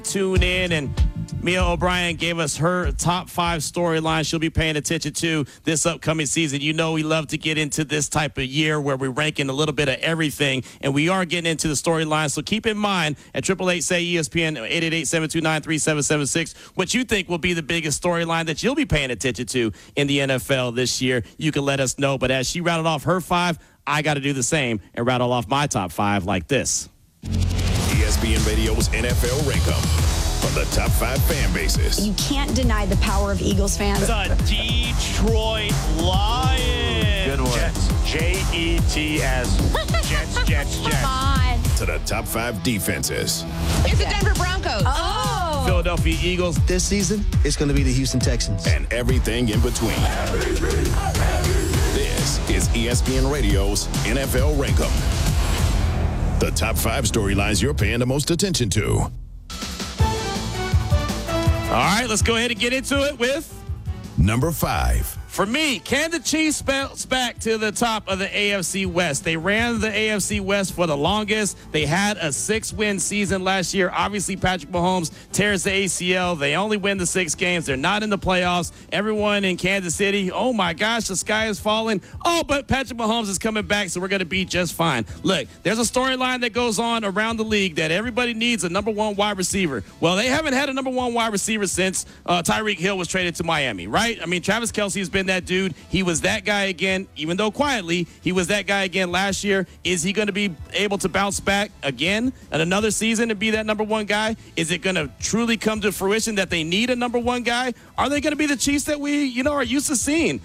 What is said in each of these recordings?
tune in, and Mia O'Brien gave us her top 5 storylines she'll be paying attention to this upcoming season. You know we love to get into this type of year where we're ranking a little bit of everything, and we are getting into the storylines. So keep in mind at 888-SAY-ESPN, 888-729-3776, what you think will be the biggest storyline that you'll be paying attention to in the NFL this year. You can let us know. But as she rattled off her 5, I got to do the same and rattle off my top 5 like this. ESPN Radio's NFL Rank-Up from the top 5 fan bases. You can't deny the power of Eagles fans. The Detroit Lions. Good one. Jets. J-E-T-S. Jets. Come on. To the top 5 defenses. It's the Denver Broncos. Oh. Philadelphia Eagles. This season, it's going to be the Houston Texans. And everything in between. This is ESPN Radio's NFL Rank-Up. The top 5 storylines you're paying the most attention to. All right, let's go ahead and get into it with Number 5. For me, can the Chiefs bounce back to the top of the AFC West? They ran the AFC West for the longest. They had a 6-win season last year. Obviously, Patrick Mahomes tears the ACL. They only win the 6 games. They're not in the playoffs. Everyone in Kansas City, oh my gosh, the sky is falling. Oh, but Patrick Mahomes is coming back, so we're going to be just fine. Look, there's a storyline that goes on around the league that everybody needs a number 1 wide receiver. Well, they haven't had a number 1 wide receiver since Tyreek Hill was traded to Miami, right? I mean, Travis Kelce has been that dude. He was that guy again, even though quietly, he was that guy again last year. Is he going to be able to bounce back again in another season and be that number 1 guy? Is it going to truly come to fruition that they need a number 1 guy? Are they going to be the Chiefs that we, are used to seeing?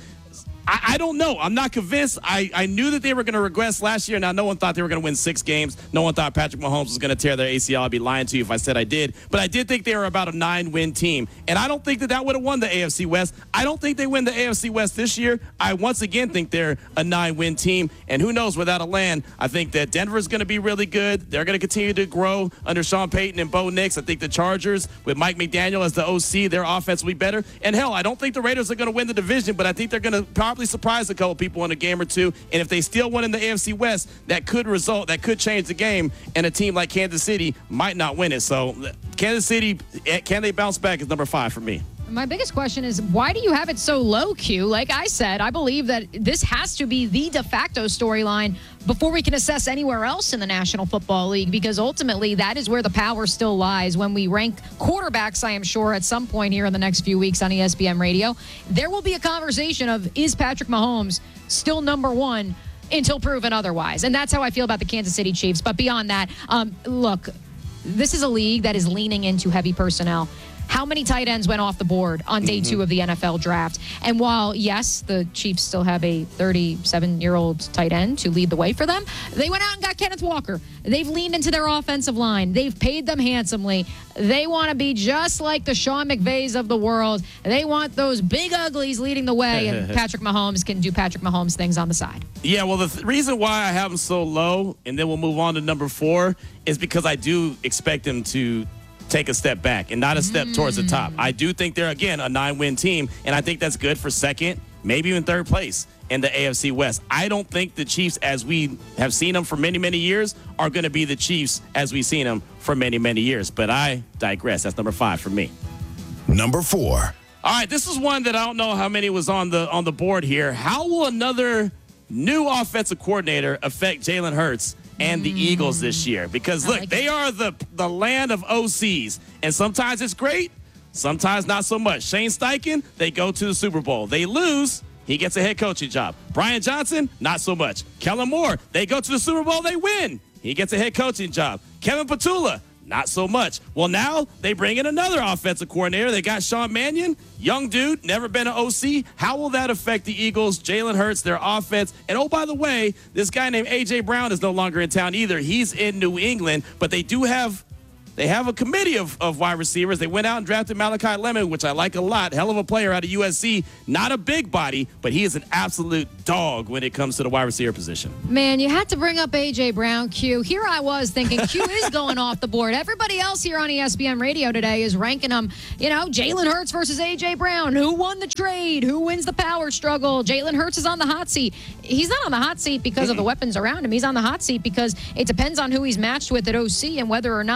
I don't know. I'm not convinced. I knew that they were going to regress last year. Now, no one thought they were going to win 6 games. No one thought Patrick Mahomes was going to tear their ACL. I'd be lying to you if I said I did. But I did think they were about a 9-win team. And I don't think that would have won the AFC West. I don't think they win the AFC West this year. I once again think they're a 9-win team. And who knows where that'll land. I think that Denver's going to be really good. They're going to continue to grow under Sean Payton and Bo Nix. I think the Chargers, with Mike McDaniel as the OC, their offense will be better. And hell, I don't think the Raiders are going to win the division, but I think they're going to probably surprise a couple people in a game or two. And if they still win in the AFC West, that could change the game, and a team like Kansas City might not win it. So Kansas City, can they bounce back, is number 5 for me. My biggest question is, why do you have it so low, Q? Like I said, I believe that this has to be the de facto storyline before we can assess anywhere else in the National Football League, because ultimately that is where the power still lies. When we rank quarterbacks, I am sure at some point here in the next few weeks on ESPN Radio, there will be a conversation of, is Patrick Mahomes still number 1 until proven otherwise? And that's how I feel about the Kansas City Chiefs. But beyond that, look, this is a league that is leaning into heavy personnel. How many tight ends went off the board on day 2 of the NFL draft? And while, yes, the Chiefs still have a 37-year-old tight end to lead the way for them, they went out and got Kenneth Walker. They've leaned into their offensive line. They've paid them handsomely. They want to be just like the Sean McVays of the world. They want those big uglies leading the way, and Patrick Mahomes can do Patrick Mahomes things on the side. Yeah, well, the reason why I have them so low, and then we'll move on to number 4, is because I do expect them to take a step back and not a step towards the top. I do think they're, again, a 9-win team, and I think that's good for 2nd, maybe even 3rd place in the AFC West. I don't think the Chiefs, as we have seen them for many, many years, are going to be the Chiefs as we've seen them for many, many years. But I digress. That's number 5 for me. Number 4. All right, this is one that I don't know how many was on the board here. How will another new offensive coordinator affect Jalen Hurts and the Eagles this year? Because look, they are the land of OCs, and sometimes it's great, sometimes not so much. Shane Steichen, they go to the Super Bowl. They lose, he gets a head coaching job. Brian Johnson, not so much. Kellen Moore, they go to the Super Bowl, they win. He gets a head coaching job. Kevin Patula, not so much. Well, now they bring in another offensive coordinator. They got Sean Mannion, young dude, never been an OC. How will that affect the Eagles, Jalen Hurts, their offense? And, oh, by the way, this guy named A.J. Brown is no longer in town either. He's in New England, but they have a committee of wide receivers. They went out and drafted Malachi Lemon, which I like a lot. Hell of a player out of USC. Not a big body, but he is an absolute dog when it comes to the wide receiver position. Man, you had to bring up A.J. Brown, Q. Here I was thinking Q is going off the board. Everybody else here on ESPN Radio today is ranking them, Jalen Hurts versus A.J. Brown. Who won the trade? Who wins the power struggle? Jalen Hurts is on the hot seat. He's not on the hot seat because of the weapons around him. He's on the hot seat because it depends on who he's matched with at OC and whether or not that individual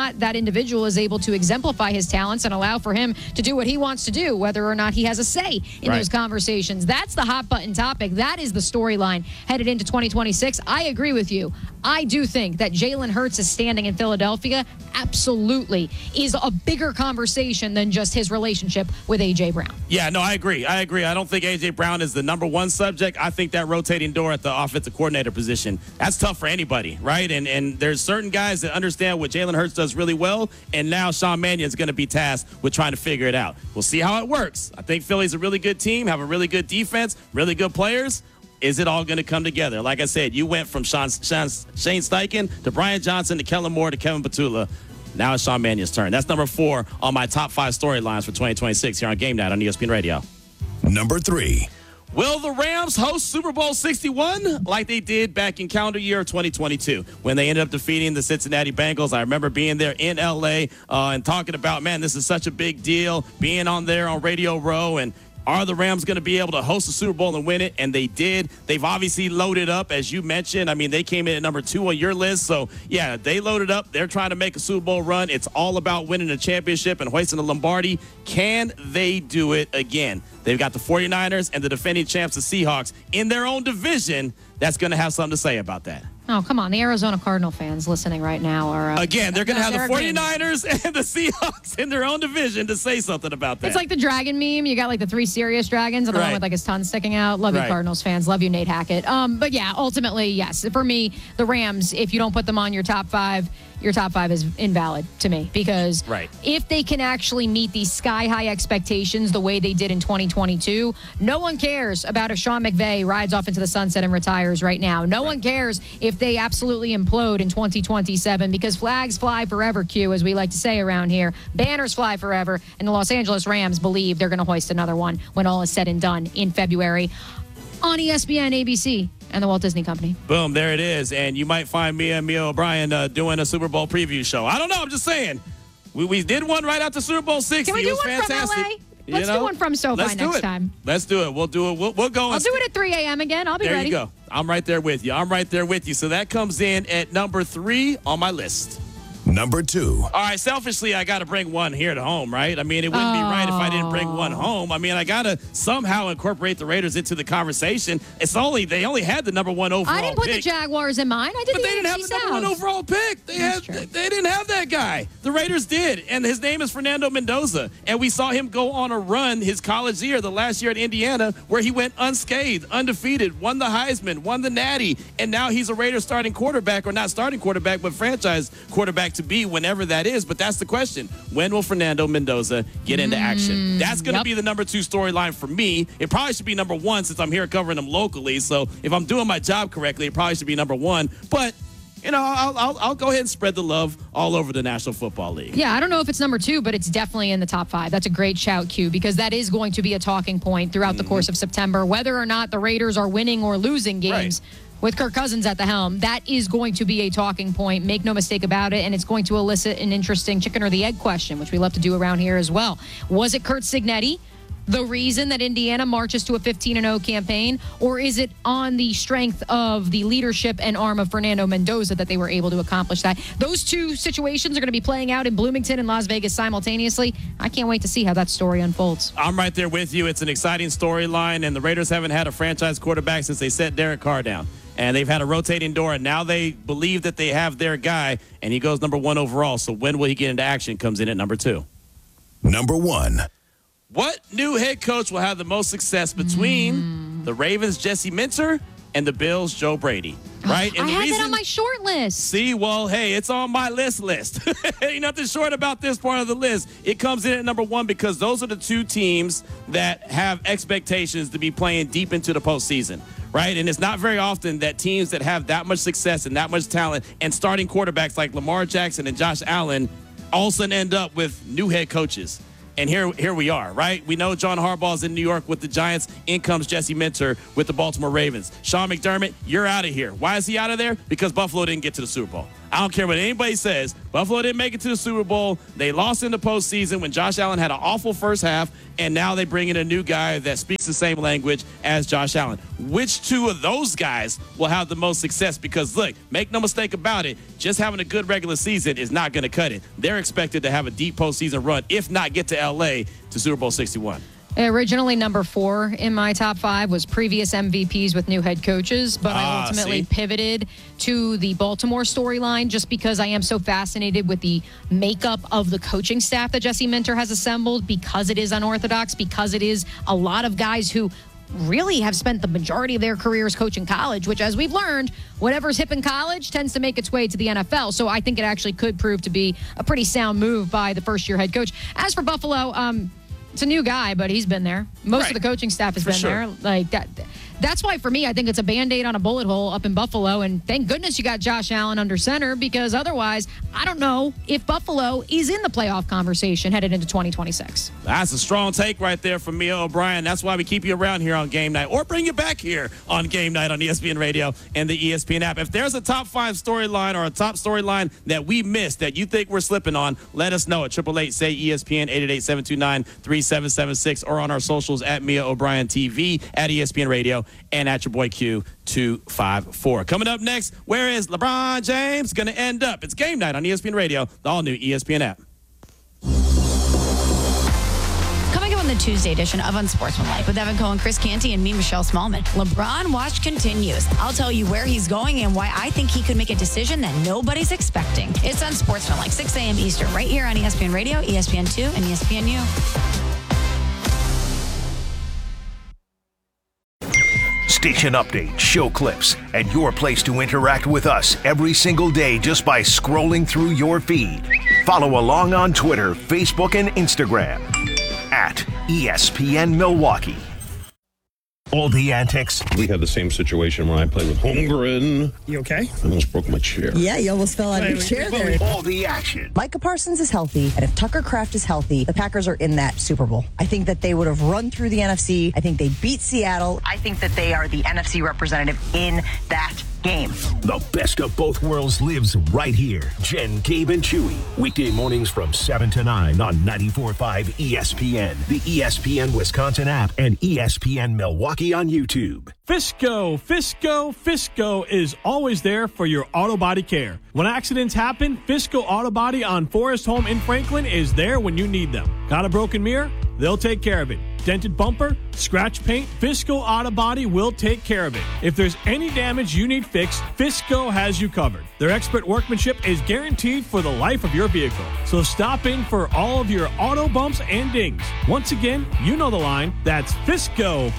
individual is able to exemplify his talents and allow for him to do what he wants to do, whether or not he has a say in those conversations. That's the hot button topic. That is the storyline headed into 2026. I agree with you. I do think that Jalen Hurts' standing in Philadelphia absolutely is a bigger conversation than just his relationship with A.J. Brown. Yeah, no, I agree. I don't think A.J. Brown is the number one subject. I think that rotating door at the offensive coordinator position, that's tough for anybody, right? And there's certain guys that understand what Jalen Hurts does really well, and now Sean Mannion is going to be tasked with trying to figure it out. We'll see how it works. I think Philly's a really good team, have a really good defense, really good players. Is it all going to come together? Like I said, you went from Shane Steichen to Brian Johnson to Kellen Moore to Kevin Petula. Now it's Sean Mannion's turn. That's number 4 on my top 5 storylines for 2026 here on Game Night on ESPN Radio. Number 3. Will the Rams host Super Bowl 61 like they did back in calendar year 2022 when they ended up defeating the Cincinnati Bengals? I remember being there in L.A. And talking about, man, this is such a big deal, being on there on Radio Row, and are the Rams going to be able to host the Super Bowl and win it? And they did. They've obviously loaded up, as you mentioned. I mean, they came in at number 2 on your list. So, yeah, they loaded up. They're trying to make a Super Bowl run. It's all about winning a championship and hoisting the Lombardi. Can they do it again? They've got the 49ers and the defending champs, the Seahawks, in their own division. That's going to have something to say about that. Oh, come on. The Arizona Cardinal fans listening right now are... Again, they're going to have the 49ers and the Seahawks in their own division to say something about that. It's like the dragon meme. You got like the 3 serious dragons and the one with like his tongue sticking out. Love you, Cardinals fans. Love you, Nate Hackett. But yeah, ultimately, yes. For me, the Rams, if you don't put them on your top 5, your top 5 is invalid to me because if they can actually meet these sky-high expectations the way they did in 2022, no one cares about if Sean McVay rides off into the sunset and retires right now. No one cares if they absolutely implode in 2027 because flags fly forever, Q, as we like to say around here. Banners fly forever, and the Los Angeles Rams believe they're going to hoist another one when all is said and done in February on ESPN, ABC, and the Walt Disney Company. Boom, there it is. And you might find me and Mia O'Brien doing a Super Bowl preview show. I don't know. I'm just saying. We did one right after Super Bowl 60. Can we do one fantastic. From LA? Let's do one from SoFi next time. Let's do it. We'll do it. We'll go. I'll do it at 3 a.m. again. I'll be ready. There you go. I'm right there with you. So that comes in at number 3 on my list. Number 2. All right, selfishly, I got to bring one here to home, right? I mean, it wouldn't be right if I didn't bring one home. I mean, I got to somehow incorporate the Raiders into the conversation. They only had the number 1 overall pick. I didn't put the Jaguars in mine. I did but the they didn't have the number 1 overall pick. They didn't have that guy. The Raiders did, and his name is Fernando Mendoza. And we saw him go on a run his college year, the last year at Indiana, where he went unscathed, undefeated, won the Heisman, won the Natty, and now he's a Raiders starting quarterback, or not starting quarterback, but franchise quarterback to be whenever that is. But that's the question. When will Fernando Mendoza get into action? That's going to be the number 2 storyline for me. It probably should be number 1 since I'm here covering them locally. So if I'm doing my job correctly, it probably should be number 1. But you know, I'll go ahead and spread the love all over the National Football League. Yeah, I don't know if it's number 2, but it's definitely in the top 5. That's a great shout, Q, because that is going to be a talking point throughout the course of September, whether or not the Raiders are winning or losing games. With Kirk Cousins at the helm, that is going to be a talking point. Make no mistake about it, and it's going to elicit an interesting chicken or the egg question, which we love to do around here as well. Was it Curt Cignetti the reason that Indiana marches to a 15-0 campaign, or is it on the strength of the leadership and arm of Fernando Mendoza that they were able to accomplish that? Those two situations are going to be playing out in Bloomington and Las Vegas simultaneously. I can't wait to see how that story unfolds. I'm right there with you. It's an exciting storyline, and the Raiders haven't had a franchise quarterback since they set Derek Carr down. And they've had a rotating door, and now they believe that they have their guy, and he goes number 1 overall. So when will he get into action? Comes in at number 2. Number 1. What new head coach will have the most success between the Ravens' Jesse Minter and the Bills' Joe Brady? Right? And I had that on my short list. See, well, hey, it's on my list. Ain't nothing short about this part of the list. It comes in at number 1 because those are the 2 teams that have expectations to be playing deep into the postseason. Right? And it's not very often that teams that have that much success and that much talent and starting quarterbacks like Lamar Jackson and Josh Allen all of a sudden end up with new head coaches. And here we are, right? We know John Harbaugh's in New York with the Giants. In comes Jesse Minter with the Baltimore Ravens. Sean McDermott, you're out of here. Why is he out of there? Because Buffalo didn't get to the Super Bowl. I don't care what anybody says. Buffalo didn't make it to the Super Bowl. They lost in the postseason when Josh Allen had an awful first half, and now they bring in a new guy that speaks the same language as Josh Allen. Which two of those guys will have the most success? Because, look, make no mistake about it, just having a good regular season is not going to cut it. They're expected to have a deep postseason run, if not get to L.A. to Super Bowl 61. Originally, number 4 in my top 5 was previous MVPs with new head coaches, but I ultimately pivoted to the Baltimore storyline just because I am so fascinated with the makeup of the coaching staff that Jesse Minter has assembled, because it is unorthodox, because it is a lot of guys who really have spent the majority of their careers coaching college, which, as we've learned, whatever's hip in college tends to make its way to the NFL. So I think it actually could prove to be a pretty sound move by the first-year head coach. As for Buffalo, it's a new guy, but he's been there. Most of the coaching staff has been there. Like that. That's why, for me, I think it's a Band-Aid on a bullet hole up in Buffalo. And thank goodness you got Josh Allen under center, because otherwise, I don't know if Buffalo is in the playoff conversation headed into 2026. That's a strong take right there from Mia O'Brien. That's why we keep you around here on Game Night, or bring you back here on Game Night on ESPN Radio and the ESPN app. If there's a top 5 storyline or a top storyline that we missed that you think we're slipping on, let us know at 888-SAY-ESPN, 888-729-3776, or on our socials at Mia O'Brien TV, at ESPN Radio, and at your boy Q254. Coming up next, where is LeBron James going to end up? It's Game Night on ESPN Radio, the all-new ESPN app. Coming up on the Tuesday edition of Unsportsmanlike with Evan Cohen, Chris Canty, and me, Michelle Smallman. LeBron watch continues. I'll tell you where he's going and why I think he could make a decision that nobody's expecting. It's Unsportsmanlike, 6 a.m. Eastern, right here on ESPN Radio, ESPN2, and ESPNU. Station updates, show clips, and your place to interact with us every single day just by scrolling through your feed. Follow along on Twitter, Facebook, and Instagram at ESPN Milwaukee. All the antics. We had the same situation when I played with Holmgren. You okay? I almost broke my chair. Yeah, you almost fell out of your chair there. All the action. Micah Parsons is healthy, and if Tucker Kraft is healthy, the Packers are in that Super Bowl. I think that they would have run through the NFC. I think they beat Seattle. I think that they are the NFC representative in that game. The best of both worlds lives right here. Jen, Gabe, and Chewy. Weekday mornings from 7 to 9 on 94.5 ESPN, the ESPN Wisconsin app, and ESPN Milwaukee on YouTube. Fisco is always there for your auto body care. When accidents happen, Fisco Auto Body on Forest Home in Franklin is there when you need them. Got a broken mirror? They'll take care of it. Dented bumper? Scratch paint? Fisco Auto Body will take care of it. If there's any damage you need fixed, Fisco has you covered. Their expert workmanship is guaranteed for the life of your vehicle. So stop in for all of your auto bumps and dings. Once again, you know the line. That's Fisco.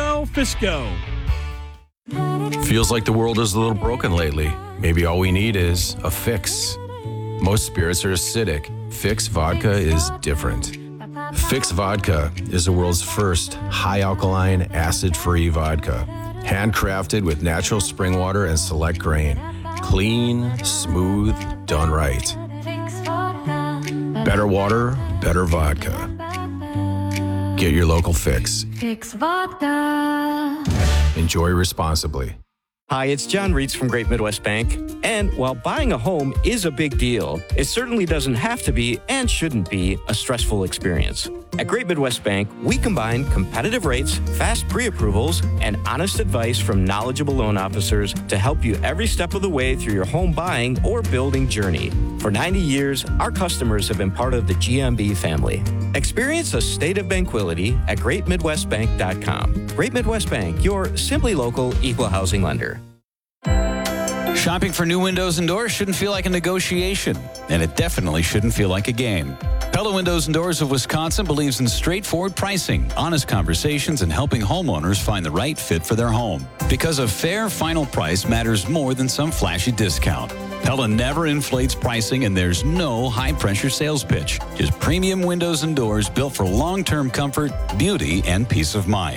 Feels like the world is a little broken lately. Maybe all we need is a fix. Most spirits are acidic. Fix Vodka is different. Fix Vodka is the world's first high-alkaline, acid-free vodka. Handcrafted with natural spring water and select grain. Clean, smooth, done right. Better water, better vodka. Get your local Fix. Fix Vodka. Enjoy responsibly. Hi, it's John Reitz from Great Midwest Bank. And while buying a home is a big deal, it certainly doesn't have to be and shouldn't be a stressful experience. At Great Midwest Bank, we combine competitive rates, fast pre-approvals, and honest advice from knowledgeable loan officers to help you every step of the way through your home buying or building journey. For 90 years, our customers have been part of the GMB family. Experience a state of tranquility at GreatMidwestBank.com. Great Midwest Bank, your simply local equal housing lender. Shopping for new windows and doors shouldn't feel like a negotiation, and it definitely shouldn't feel like a game. Pella Windows and Doors of Wisconsin believes in straightforward pricing, honest conversations, and helping homeowners find the right fit for their home. Because a fair final price matters more than some flashy discount. Pella never inflates pricing, and there's no high-pressure sales pitch. Just premium windows and doors built for long-term comfort, beauty, and peace of mind.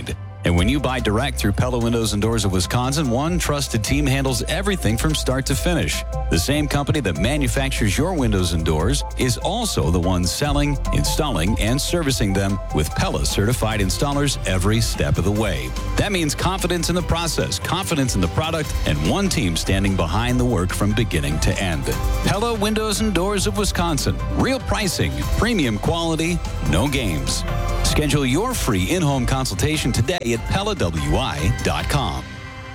And when you buy direct through Pella Windows and Doors of Wisconsin, one trusted team handles everything from start to finish. The same company that manufactures your windows and doors is also the one selling, installing, and servicing them with Pella certified installers every step of the way. That means confidence in the process, confidence in the product, and one team standing behind the work from beginning to end. Pella Windows and Doors of Wisconsin. Real pricing, premium quality, no games. Schedule your free in-home consultation today at PellaWI.com.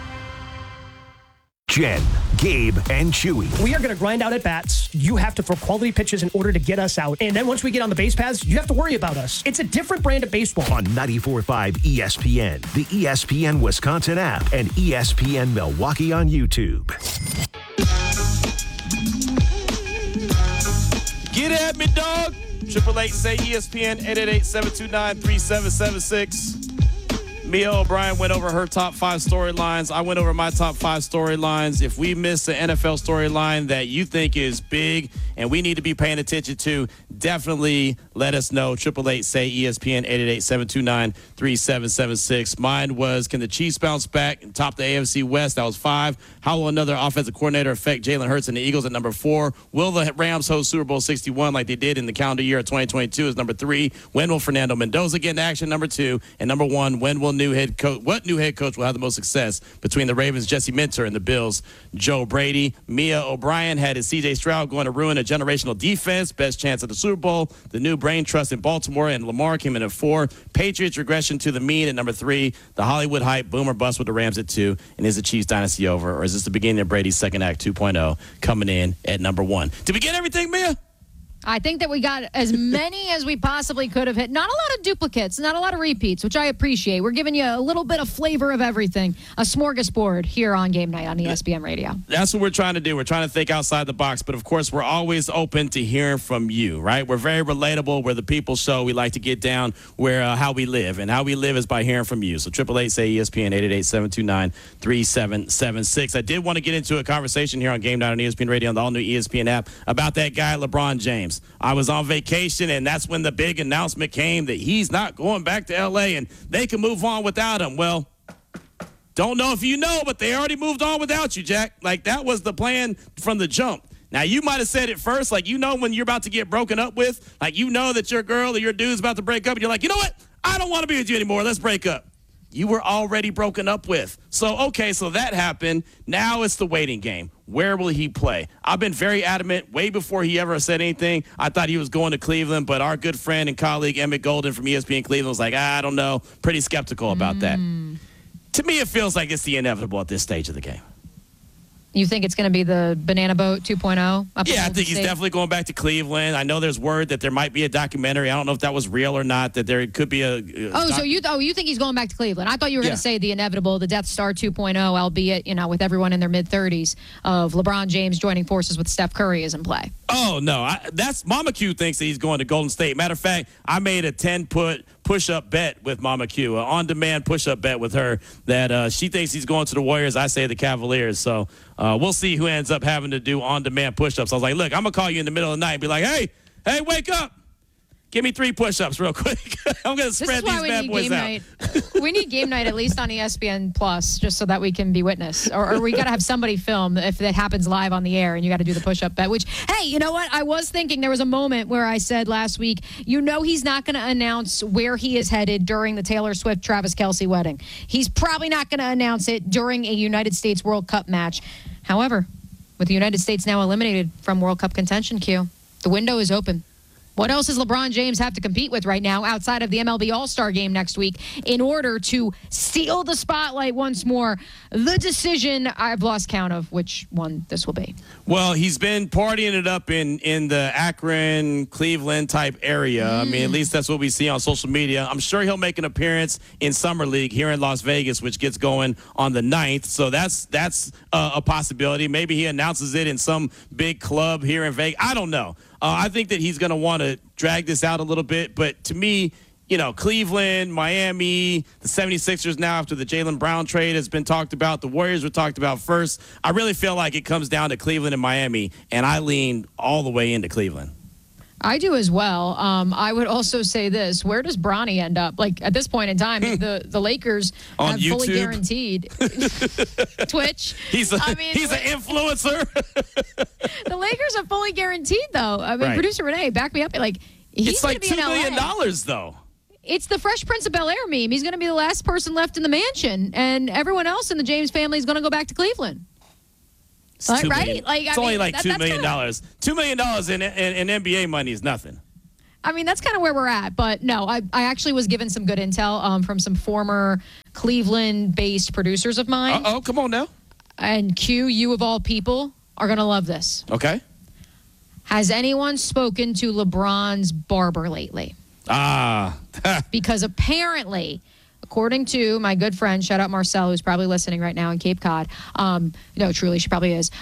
Jen, Gabe, and Chewy. We are going to grind out at bats. You have to throw quality pitches in order to get us out. And then once we get on the base paths, you have to worry about us. It's a different brand of baseball. On 94.5 ESPN, the ESPN Wisconsin app, and ESPN Milwaukee on YouTube. Get at me, dog. 888 say ESPN 888-729-3776. Mia O'Brien went over her top 5 storylines. I went over my top 5 storylines. If we miss an NFL storyline that you think is big and we need to be paying attention to, definitely let us know. 888 say ESPN 888-729-3776. Mine was, can the Chiefs bounce back and top the AFC West? That was 5. How will another offensive coordinator affect Jalen Hurts and the Eagles at number 4? Will the Rams host Super Bowl 61 like they did in the calendar year of 2022 is number 3. When will Fernando Mendoza get in action? Number 2. And number 1, when will new head coach? What new head coach will have the most success between the Ravens' Jesse Minter and the Bills' Joe Brady? Mia O'Brien had his C.J. Stroud going to ruin a generational defense. Best chance at the Super Bowl. The new brain trust in Baltimore and Lamar came in at 4. Patriots regression to the mean at number 3. The Hollywood hype boom or bust with the Rams at 2. And is the Chiefs dynasty over, or is this the beginning of Brady's second act 2.0 coming in at number 1? Did we get everything, Mia? I think that we got as many as we possibly could have hit. Not a lot of duplicates, not a lot of repeats, which I appreciate. We're giving you a little bit of flavor of everything. A smorgasbord here on Game Night on ESPN Radio. That's what we're trying to do. We're trying to think outside the box. But, of course, we're always open to hearing from you, right? We're very relatable. We're the people show. We like to get down where how we live. And how we live is by hearing from you. So 888 say ESPN 888-729-3776. I did want to get into a conversation here on Game Night on ESPN Radio on the all-new ESPN app about that guy, LeBron James. I was on vacation, and that's when the big announcement came that he's not going back to L.A. and they can move on without him. Well, don't know if you know, but they already moved on without you, Jack. Like, that was the plan from the jump. Now, you might have said it first, like, you know when you're about to get broken up with, like, you know that your girl or your dude's about to break up, and you're like, you know what? I don't want to be with you anymore. Let's break up. You were already broken up with. So, okay, so that happened. Now it's the waiting game. Where will he play? I've been very adamant way before he ever said anything. I thought he was going to Cleveland, but our good friend and colleague Emmett Golden from ESPN Cleveland was like, I don't know. Pretty skeptical about that. To me, it feels like it's the inevitable at this stage of the game. You think it's going to be the Banana Boat 2.0? Yeah, I think he's definitely going back to Cleveland. I know there's word that there might be a documentary. I don't know if that was real or not, that there could be a so you think he's going back to Cleveland. I thought you were going to say the inevitable, the Death Star 2.0, albeit, with everyone in their mid-30s, of LeBron James joining forces with Steph Curry is in play. Oh, no. That's Mama Q thinks that he's going to Golden State. Matter of fact, I made a 10-put push-up bet with Mama Q, an on-demand push-up bet with her that she thinks he's going to the Warriors. I say the Cavaliers. So we'll see who ends up having to do on-demand push-ups. I was like, look, I'm going to call you in the middle of the night and be like, hey, wake up. Give me 3 push-ups real quick. I'm going to spread these bad boys out. We need Game Night at least on ESPN Plus, just so that we can be witness. Or we got to have somebody film if that happens live on the air and you got to do the push-up bet, which, hey, you know what? I was thinking there was a moment where I said last week, he's not going to announce where he is headed during the Taylor Swift-Travis Kelce wedding. He's probably not going to announce it during a United States World Cup match. However, with the United States now eliminated from World Cup contention, Q, the window is open. What else does LeBron James have to compete with right now outside of the MLB All-Star game next week in order to steal the spotlight once more? The decision, I've lost count of which one this will be. Well, he's been partying it up in the Akron, Cleveland type area. I mean, at least that's what we see on social media. I'm sure he'll make an appearance in Summer League here in Las Vegas, which gets going on the 9th. So that's a possibility. Maybe he announces it in some big club here in Vegas. I don't know. I think that he's going to want to drag this out a little bit. But to me, Cleveland, Miami, the 76ers now after the Jaylen Brown trade has been talked about. The Warriors were talked about first. I really feel like it comes down to Cleveland and Miami, and I lean all the way into Cleveland. I do as well. I would also say this: where does Bronny end up? Like at this point in time, the Lakers on have YouTube. fully guaranteed Twitch. He's an influencer. The Lakers are fully guaranteed, though. I mean, Right. producer Renee, back me up. Like he's It's like going to be $2 in LA. million, though. It's the Fresh Prince of Bel-Air meme. He's going to be the last person left in the mansion, and everyone else in the James family is going to go back to Cleveland. It's Like, $2 right? million. Like, I It's only mean, like that- $2 that's million. kinda- $2 million in NBA money is nothing. I mean, that's kind of where we're at. But no, I actually was given some good intel from some former Cleveland-based producers of mine. Uh-oh, come on now. And Q, you of all people, are going to love this. Okay. Has anyone spoken to LeBron's barber lately? Because apparently, according to my good friend, shout out Marcel, who's probably listening right now in Cape Cod. No, truly, she probably is.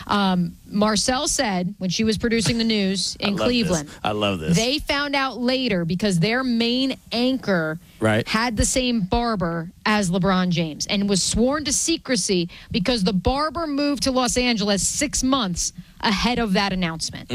Marcel said when she was producing the news in Cleveland, I love this. they found out later because their main anchor had the same barber as LeBron James and was sworn to secrecy because the barber moved to Los Angeles 6 months ahead of that announcement.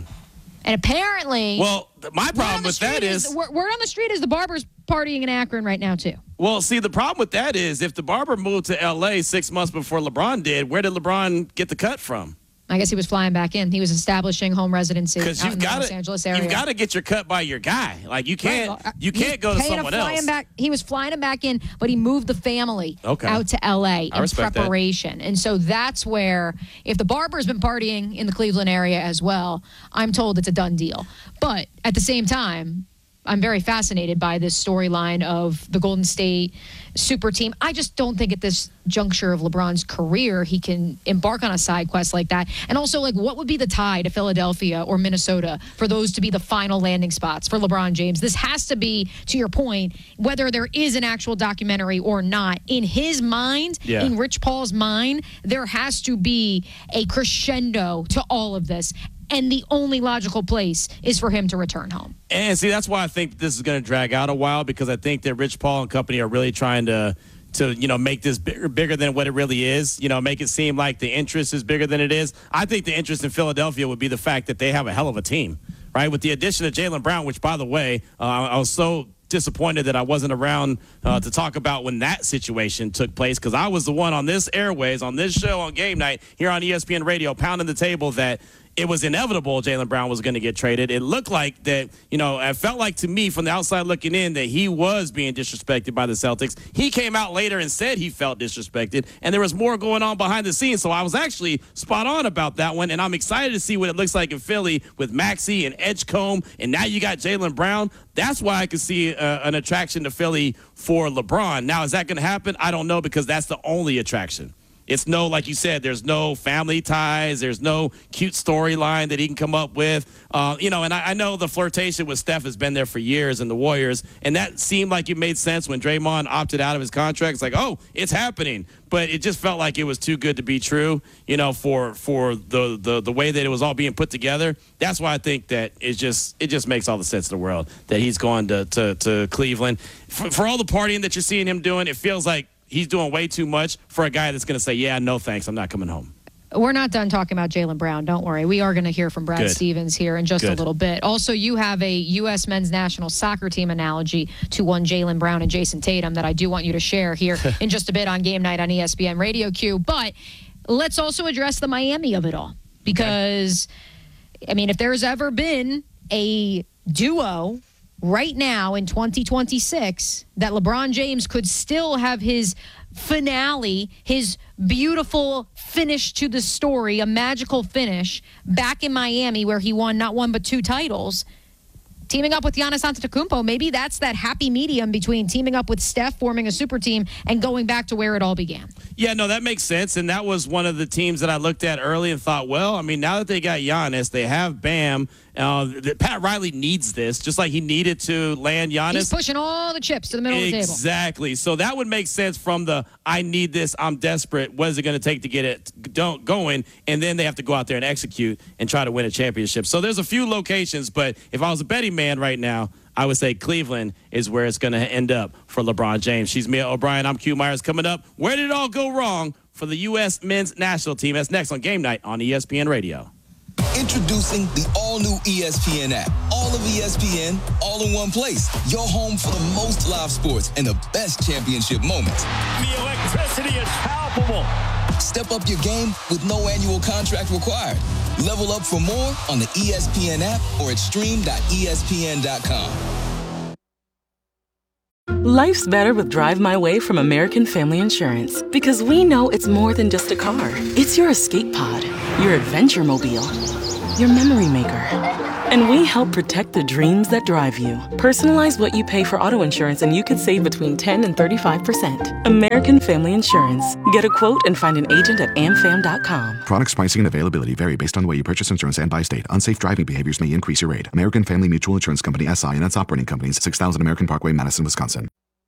And apparently, Well, my problem with that is word on the street is the barber's partying in Akron right now too. well, see, the problem with that is if the barber moved to L.A. 6 months before LeBron did, where did LeBron get the cut from? I guess he was flying back in. He was establishing home residency out Because in the Los Angeles area. you've got to get your cut by your guy. Like you can't go to Paying him, someone flying else. Back, he was flying him back in, but he moved the family Okay. out to L.A. in respect that. preparation. And so that's where, if the barber's been partying in the Cleveland area as well, I'm told it's a done deal. But at the same time, I'm very fascinated by this storyline of the Golden State super team. I just don't think at this juncture of LeBron's career he can embark on a side quest like that. And also, like, what would be the tie to Philadelphia or Minnesota for those to be the final landing spots for LeBron James? This has to be, to your point, whether there is an actual documentary or not. In his mind, in Rich Paul's mind, there has to be a crescendo to all of this. And the only logical place is for him to return home. And see, that's why I think this is going to drag out a while because I think that Rich Paul and company are really trying to make this bigger than what it really is. Make it seem like the interest is bigger than it is. I think the interest in Philadelphia would be the fact that they have a hell of a team, right? With the addition of Jaylen Brown, which, by the way, I was so disappointed that I wasn't around to talk about when that situation took place because I was the one on this airways, on this show on game night here on ESPN Radio, pounding the table that it was inevitable Jaylen Brown was going to get traded. It looked like that, it felt like to me from the outside looking in that he was being disrespected by the Celtics. He came out later and said he felt disrespected, and there was more going on behind the scenes. So I was actually spot on about that one, and I'm excited to see what it looks like in Philly with Maxey and Edgecombe, and now you got Jaylen Brown. That's why I could see an attraction to Philly for LeBron. Now, is that going to happen? I don't know because that's the only attraction. It's no, like you said, there's no family ties. There's no cute storyline that he can come up with. And I know the flirtation with Steph has been there for years in the Warriors, and that seemed like it made sense when Draymond opted out of his contract. It's like, oh, it's happening. But it just felt like it was too good to be true, for the way that it was all being put together. That's why I think that it just makes all the sense in the world that he's going to Cleveland. For all the partying that you're seeing him doing, it feels like he's doing way too much for a guy that's going to say, yeah, no thanks, I'm not coming home. We're not done talking about Jaylen Brown. Don't worry. We are going to hear from Brad Stevens here in just a little bit. Also, you have a U.S. men's national soccer team analogy to one Jaylen Brown and Jason Tatum that I do want you to share here in just a bit on Game Night on ESPN Radio Q. But let's also address the Miami of it all. Because, I mean, if there's ever been a duo right now in 2026 that LeBron James could still have his finale, his beautiful finish to the story, a magical finish back in Miami where he won not one but 2 titles. Teaming up with Giannis Antetokounmpo, maybe that's that happy medium between teaming up with Steph, forming a super team, and going back to where it all began. Yeah, no, that makes sense. And that was one of the teams that I looked at early and thought, well, I mean, now that they got Giannis, they have Bam. Pat Riley needs this, just like he needed to land Giannis. He's pushing all the chips to the middle of the table. Exactly. So that would make sense from the I need this, I'm desperate. What is it going to take to get it going? And then they have to go out there and execute and try to win a championship. So there's a few locations, but if I was a betting man right now, I would say Cleveland is where it's going to end up for LeBron James. She's Mia O'Brien. I'm Q Myers. Coming up, where did it all go wrong for the U.S. men's national team? That's next on Game Night on ESPN Radio. Introducing the all all-new ESPN app. All of ESPN, all in one place. Your home for the most live sports and the best championship moments. The electricity is palpable. Step up your game with no annual contract required. Level up for more on the ESPN app or at stream.espn.com. Life's better with Drive My Way from American Family Insurance because we know it's more than just a car. It's your escape pod, your adventure mobile, your memory maker. And we help protect the dreams that drive you. Personalize what you pay for auto insurance and you could save between 10 and 35%. American Family Insurance. Get a quote and find an agent at amfam.com. Products, pricing, and availability vary based on the way you purchase insurance and by state. Unsafe driving behaviors may increase your rate. American Family Mutual Insurance Company, SI, and its operating companies, 6000 American Parkway, Madison, Wisconsin.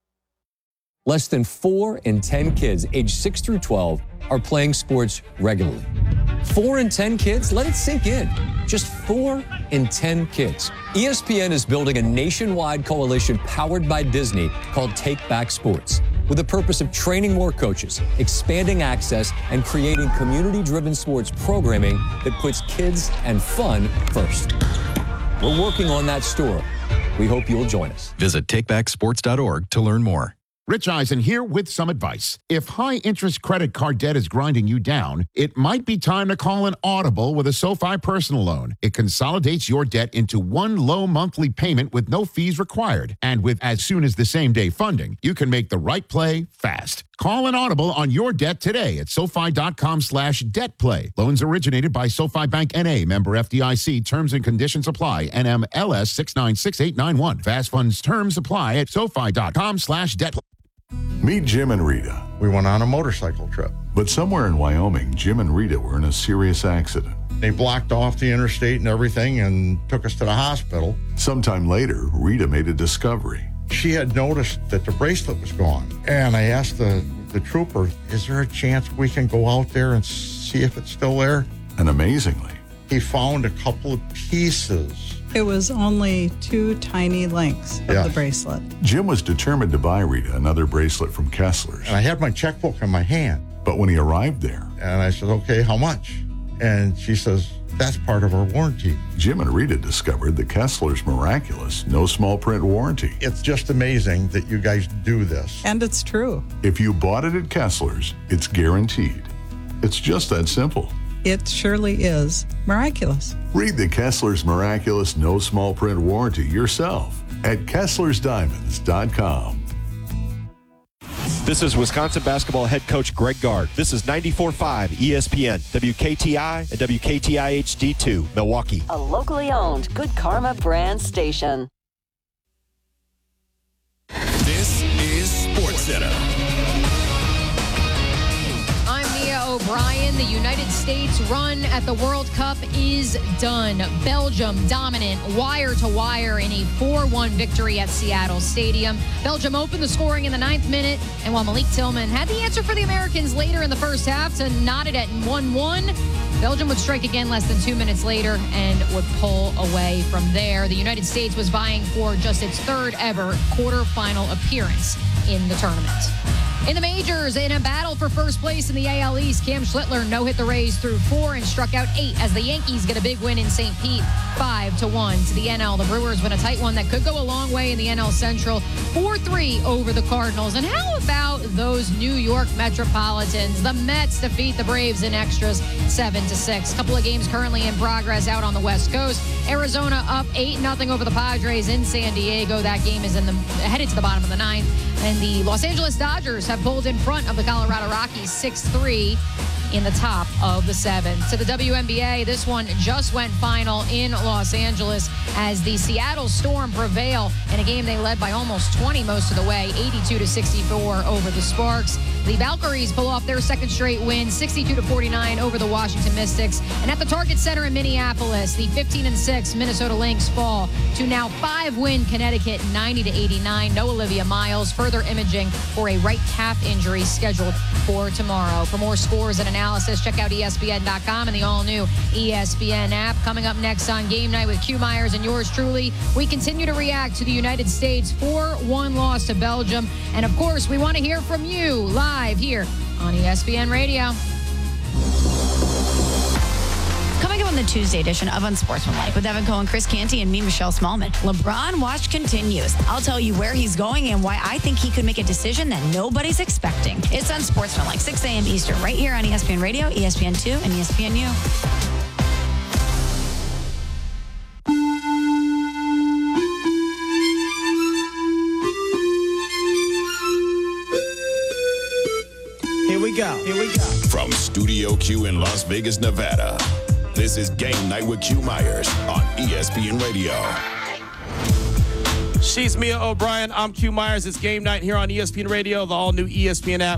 Less than 4 in 10 kids aged 6 through 12 are playing sports regularly. 4 in 10 kids? Let it sink in. Just 4 in 10 kids. ESPN is building a nationwide coalition powered by Disney called Take Back Sports, with the purpose of training more coaches, expanding access, and creating community-driven sports programming that puts kids and fun first. We're working on that story. We hope you'll join us. Visit takebacksports.org to learn more. Rich Eisen here with some advice. If high-interest credit card debt is grinding you down, it might be time to call an Audible with a SoFi personal loan. It consolidates your debt into one low monthly payment with no fees required. And with as soon as the same-day funding, you can make the right play fast. Call an Audible on your debt today at SoFi.com/debtplay. Loans originated by SoFi Bank N.A., member FDIC. Terms and conditions apply. NMLS 696891. Fast funds terms apply at SoFi.com/debtplay. Meet Jim and Rita. We went on a motorcycle trip. But somewhere in Wyoming, Jim and Rita were in a serious accident. They blocked off the interstate and everything and took us to the hospital. Sometime later, Rita made a discovery. She had noticed that the bracelet was gone. And I asked the trooper, is there a chance we can go out there and see if it's still there? And amazingly, he found a couple of pieces. It was only 2 tiny links of the bracelet. Jim was determined to buy Rita another bracelet from Kessler's. And I had my checkbook in my hand. But when he arrived there, and I said, okay, how much? And she says, that's part of our warranty. Jim and Rita discovered the Kessler's miraculous, no small print warranty. It's just amazing that you guys do this. And it's true. If you bought it at Kessler's, it's guaranteed. It's just that simple. It surely is miraculous. Read the Kessler's Miraculous No Small Print Warranty yourself at KesslersDiamonds.com. This is Wisconsin basketball head coach Greg Gard. This is 94.5 ESPN, WKTI, and WKTI HD2, Milwaukee. A locally owned Good Karma brand station. This is SportsCenter. I'm Mia O'Brien. The United States run at the World Cup is done. Belgium dominant, wire to wire in a 4-1 victory at Seattle Stadium. Belgium opened the scoring in the 9th minute, and while Malik Tillman had the answer for the Americans later in the first half to knot it at 1-1, Belgium would strike again less than 2 minutes later and would pull away from there. The United States was vying for just its 3rd ever quarterfinal appearance in the tournament. In the majors, in a battle for first place in the AL East, Cam Schlittler no-hit the Rays through 4 and struck out 8 as the Yankees get a big win in St. Pete, 5-1 to the NL. The Brewers win a tight one that could go a long way in the NL Central, 4-3 over the Cardinals. And how about those New York Metropolitans? The Mets defeat the Braves in extras, 7-6. Couple of games currently in progress out on the West Coast. Arizona up 8-0 over the Padres in San Diego. That game is headed to the bottom of the 9th. And the Los Angeles Dodgers have pulled in front of the Colorado Rockies 6-3 in the top of the 7th. To the WNBA, this one just went final in Los Angeles as the Seattle Storm prevail in a game they led by almost 20 most of the way, 82-64 over the Sparks. The Valkyries pull off their 2nd straight win, 62-49 over the Washington Mystics. And at the Target Center in Minneapolis, the 15-6 Minnesota Lynx fall to now 5-win Connecticut, 90-89. No Olivia Miles. Further imaging for a right calf injury scheduled for tomorrow. For more scores and analysis, check out ESPN.com and the all-new ESPN app. Coming up next on Game Night with Q Myers and yours truly, we continue to react to the United States 4-1 loss to Belgium. And of course, we want to hear from you live here on ESPN Radio. Coming up on the Tuesday edition of Unsportsmanlike with Evan Cohen, Chris Canty, and me, Michelle Smallman. LeBron watch continues. I'll tell you where he's going and why I think he could make a decision that nobody's expecting. It's Unsportsmanlike, 6 a.m. Eastern, right here on ESPN Radio, ESPN2, and ESPNU. Here we go. From Studio Q in Las Vegas, Nevada, this is Game Night with Q Myers on ESPN Radio. She's Mia O'Brien. I'm Q Myers. It's Game Night here on ESPN Radio, the all-new ESPN app.